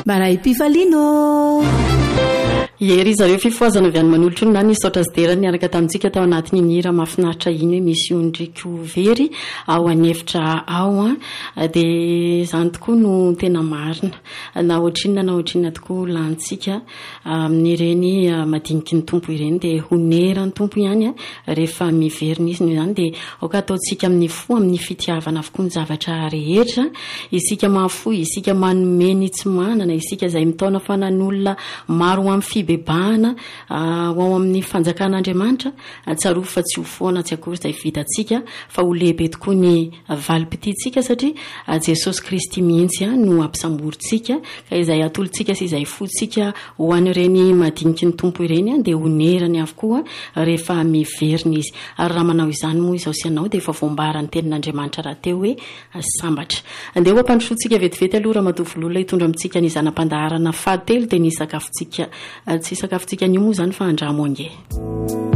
Maray Pifalino Ery zareo fifoazana avy any manolotra na nisaotra zidera niaraka tamintsika tao anatin'ny nira mahafinaritra iny hoe misy ondriky very ao anefitra ao dia izany tokoa no tena marina na ohatrinona tokoa lantsika amin'ireny madiniky ny tompo ireny dia honera ny tompo ihany rehefa miverina izy izany dia oka ataontsika amin'ny fo amin'ny fitiavana avokoa ny zavatra rehetra isika mahafoy isika manomeny tsy manana isika izay mitaona fanan'olona maro amin'ny bebana ao amin'ny fanjakan'Andriamanitra tsaroa fa tsy ho foana tsy akory izay vitantsika fa ho lehibe tokoa ny valim-pititsika satria Jesosy Kristy mihitsy no ampisamborintsika ka izay atolontsika sy izay fotsika ho an'ireny madiniky ny tompo ireny dia honerany avokoa rehefa miverina izy ary raha manao izany moa izao sy anao dia efa voambarany tenin'Andriamanitra raha teo hoe sambatra andeha ho ampandrosoantsika vetivety aloha raha matovololona hitondra amintsika ny zanam-pandaharana fahatelo dia ny sakafontsika tsy sakafontsika ny moa zany fa andramo ange